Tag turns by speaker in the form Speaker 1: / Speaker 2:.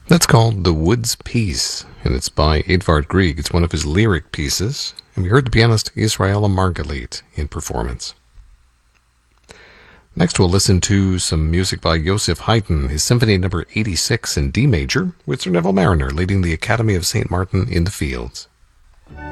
Speaker 1: That's called The Wood's Piece, and it's by Edvard Grieg. It's one of his lyric pieces, and we heard the pianist Israela Margalit in performance. Next, we'll listen to some music by Joseph Haydn, his Symphony No. 86 in D major, with Sir Neville Mariner leading the Academy of St. Martin in the Fields.